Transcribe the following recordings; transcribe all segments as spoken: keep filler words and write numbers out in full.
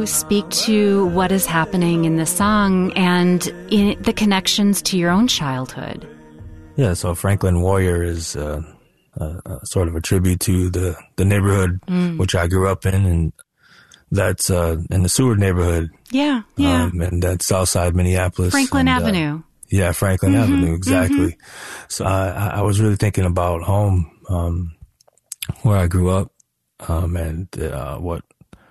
you speak to what is happening in the song and in the connections to your own childhood? Yeah, so Franklin Warrior is uh, uh, uh, sort of a tribute to the, the neighborhood mm. which I grew up in, and that's uh, in the Seward neighborhood. Yeah, yeah. Um, and that's Southside Minneapolis. Franklin and, Avenue. Uh, yeah, Franklin mm-hmm, Avenue, exactly. Mm-hmm. So I, I was really thinking about home, um, where I grew up, um, and uh, what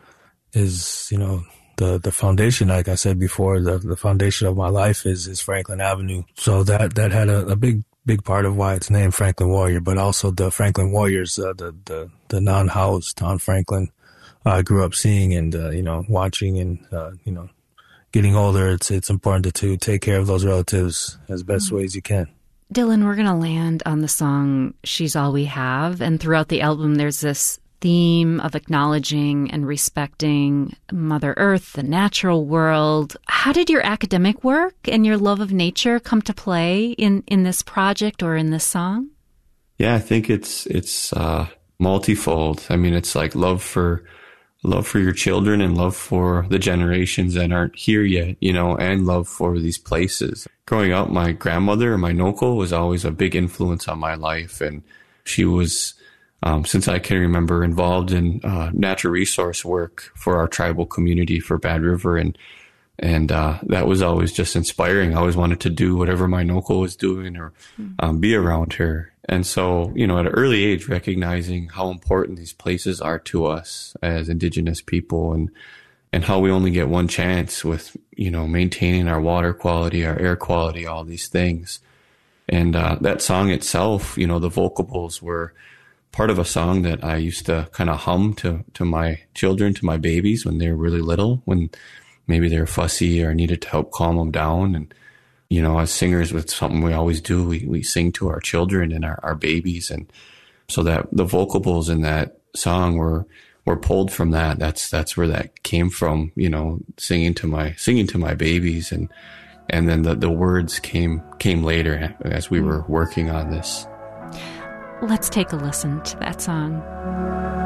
is, you know, the the foundation. Like I said before, the the foundation of my life is is Franklin Avenue. So that that had a, a big big part of why it's named Franklin Warrior, but also the Franklin Warriors, uh, the the the non-housed on Franklin. I uh, grew up seeing and uh, you know watching and uh, you know getting older. It's it's important to, to take care of those relatives as best mm-hmm. ways you can. Dylan, we're going to land on the song "She's All We Have," and throughout the album, there's this theme of acknowledging and respecting Mother Earth, the natural world. How did your academic work and your love of nature come to play in, in this project or in this song? Yeah, I think it's it's uh, multifold. I mean, it's like love for love for your children and love for the generations that aren't here yet, you know, and love for these places. Growing up, my grandmother, my Noko, was always a big influence on my life, and she was, Um, since I can remember, involved in uh, natural resource work for our tribal community for Bad River. And and uh, that was always just inspiring. I always wanted to do whatever my Noko was doing or um, be around her. And so, you know, at an early age, recognizing how important these places are to us as Indigenous people, and and how we only get one chance with, you know, maintaining our water quality, our air quality, all these things. And uh, that song itself, you know, the vocables were part of a song that I used to kind of hum to, to my children, to my babies when they were really little, when maybe they were fussy or needed to help calm them down. And, you know, as singers, with something we always do, we, we sing to our children and our, our babies. And so that the vocables in that song were, were pulled from that. That's, that's where that came from, you know, singing to my, singing to my babies. And, and then the, the words came, came later as we were working on this. Let's take a listen to that song.